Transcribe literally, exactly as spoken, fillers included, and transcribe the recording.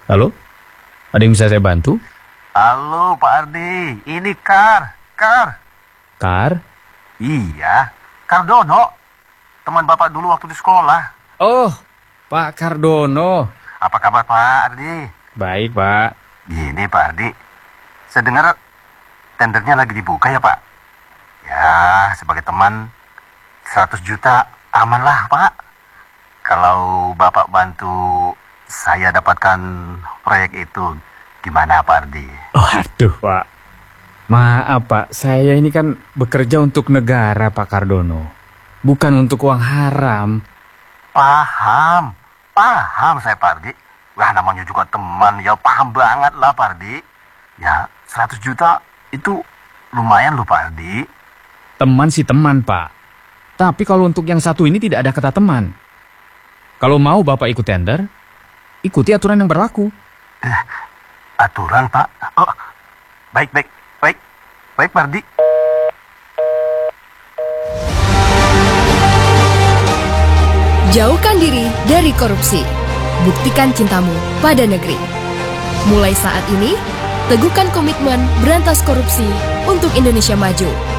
Halo? Ada yang bisa saya bantu? Halo Pak Ardi, ini Kar, Kar. Kar? Iya, Kardono, teman Bapak dulu waktu di sekolah. Oh, Pak Kardono. Apa kabar Pak Ardi? Baik, Pak. Gini Pak Ardi, saya dengar tendernya lagi dibuka ya Pak? Ya, sebagai teman, seratus juta aman lah Pak. Kalau Bapak bantu saya dapatkan proyek itu, gimana Pak Ardi? Oh, aduh, Pak. Maaf, Pak. Saya ini kan bekerja untuk negara, Pak Kardono. Bukan untuk uang haram. Paham, paham saya Pak Ardi. Wah, namanya juga teman, ya paham banget lah Pak Ardi. Ya, seratus juta itu lumayan loh Pak Ardi. Teman sih teman, Pak. Tapi kalau untuk yang satu ini tidak ada kata teman. Kalau mau Bapak ikut tender, ikuti aturan yang berlaku. Eh, aturan Pak? Oh, baik, baik, baik, baik Pak Ardi. Jauhkan diri dari korupsi. Buktikan cintamu pada negeri. Mulai saat ini, teguhkan komitmen berantas korupsi untuk Indonesia maju.